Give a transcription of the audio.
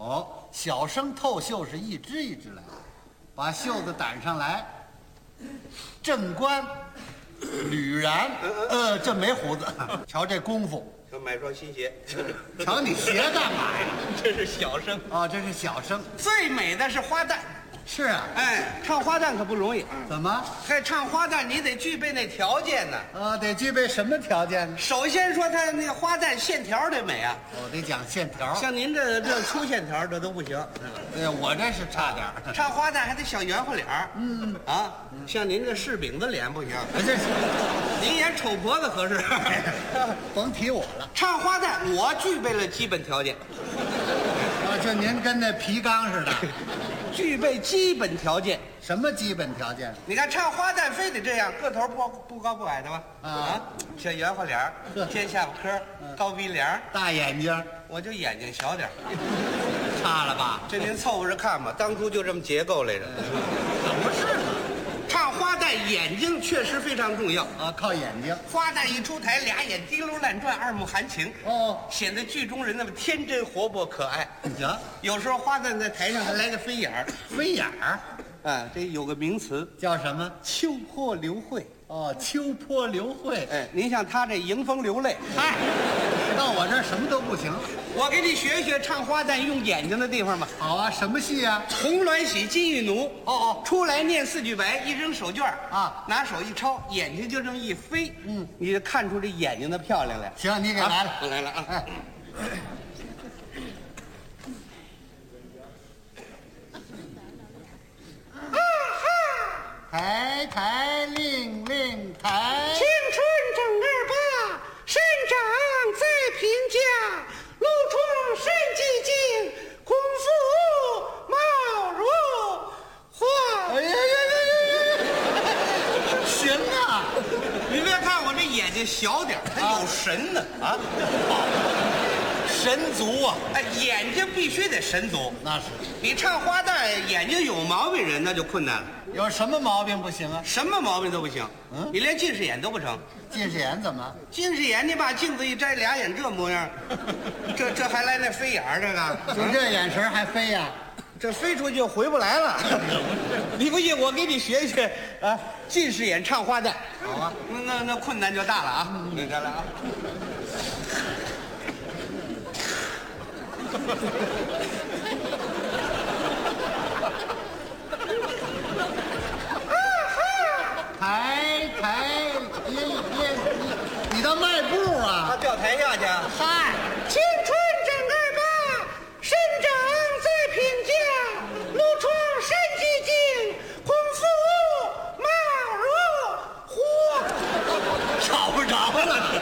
哦，小生透袖是一支一支来，把袖子掸上来。正官，吕然，这没胡子，瞧这功夫。 要买双新鞋。 瞧你鞋干嘛呀？ 这是小生哦，这是小生。 最美的是花旦。 是啊， 哎，唱花旦可不容易。 怎么？ 还唱花旦，你得具备那条件呢。 得具备什么条件呢？ 首先说他那个花旦线条得美啊。 得讲线条。 像您这粗线条这都不行。 对，我这是差点儿。 唱花旦还得小圆乎脸儿。像您这柿饼子脸不行。 这是您演丑婆子合适。 甭提我了。 唱花旦，我具备了基本条件。 就您跟那皮缸似的。 具备基本条件。 什么基本条件？ 你看唱花旦非得这样，个头不高不矮的吧？小圆乎脸儿，尖下巴颏，高鼻梁， 大眼睛。 我就眼睛小点儿。 差了吧？ 这您凑合着看吧，当初就这么结构来着。 怎么是呢？ 唱花旦眼睛确实非常重要啊，靠眼睛。 花旦一出台，俩眼滴溜乱转，二目含情，显得剧中人那么天真活泼可爱。 行， 有时候花旦在台上还来个飞眼儿， 飞眼儿， 这有个名词叫什么？ 秋波流慧。 秋波流慧。 您像他这迎风流泪， 到我这儿什么都不行。 我给你学学唱花旦用眼睛的地方吧。 好啊，什么戏啊？ 红鸾喜，金玉奴。出来念4句白，一扔手绢拿手一抄，眼睛就这么一飞，你就看出这眼睛的漂亮来。 行，你给来了， 我来了啊。 抬抬令令抬， 青春正28，身长在平家，露出身寂静，功夫貌如花。 哎呀，行啊！ 你别看我这眼睛小点，它有神呢神足啊！ 眼睛必须得神足。 那是。 你唱花旦眼睛有毛病人那就困难了。 有什么毛病不行啊？ 什么毛病都不行。你连近视眼都不成。 近视眼怎么？ 近视眼你把镜子一摘，俩眼这模样，这还来那飞眼儿这个？ 就这眼神还飞呀？ 这飞出去就回不来了。你不信，我给你学学啊，近视眼唱花旦。 好啊， 那困难就大了啊！你看来啊。 抬，你的迈步啊！ 他掉台下去。 嗨， 青春正28，身长在平家，露窗身寂静，功夫貌如花。 找不着了。